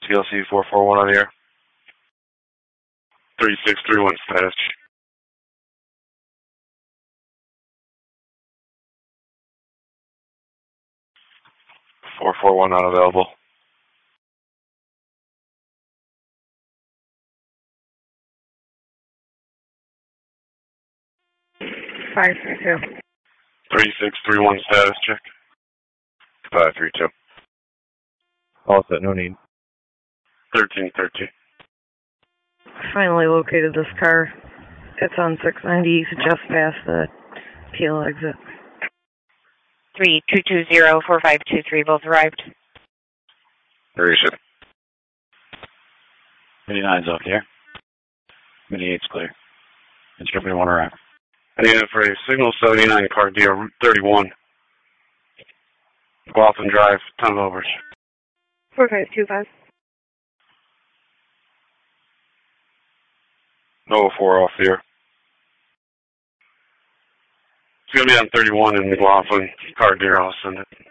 TLC 441 on the air. 3631 status. 441 not available. Five three two. 3631 status check. 532. All set, no need. 1313. Finally located this car. It's on 690, just past the Teal exit. 3220-4523, both arrived. Duration. Mini 9's off the air. Mini 8's clear. Instrument 1 arrived. I need it for a signal 79 car DR Route 31. McLaughlin Drive, ton of overs. 4525. No 4 off the air. It's going to be on 31 in McLaughlin. Car DR, I'll send it.